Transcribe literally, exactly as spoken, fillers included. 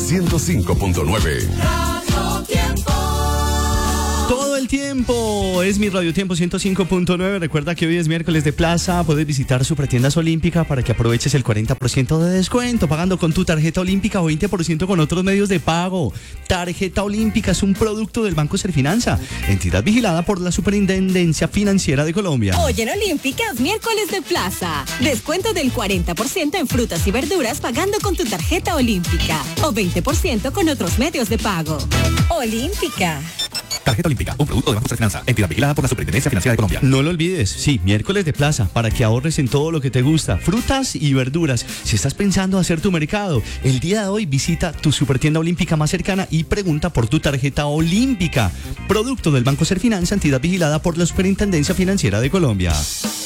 ciento cinco punto nueve. Radio Tiempo. Todo el tiempo es mi Radio Tiempo ciento cinco punto nueve. Recuerda que hoy es miércoles de plaza. Puedes visitar Supertiendas Olímpica para que aproveches el cuarenta por ciento de descuento pagando con tu tarjeta olímpica o veinte por ciento con otros medios de pago. Tarjeta Olímpica es un producto del Banco Serfinanza, entidad vigilada por la Superintendencia Financiera de Colombia. Hoy en Olímpica es miércoles de plaza. Descuento del cuarenta por ciento en frutas y verduras pagando con tu tarjeta Olímpica o veinte por ciento con otros medios de pago. Olímpica. Tarjeta Olímpica, un producto de Banco Serfinanza, entidad vigilada por la Superintendencia Financiera de Colombia. No lo olvides, sí, miércoles de plaza, para que ahorres en todo lo que te gusta, frutas y verduras. Si estás pensando hacer tu mercado, el día de hoy visita tu Supertienda Olímpica más cercana y pregunta por tu tarjeta Olímpica, producto del Banco Serfinanza, entidad vigilada por la Superintendencia Financiera de Colombia.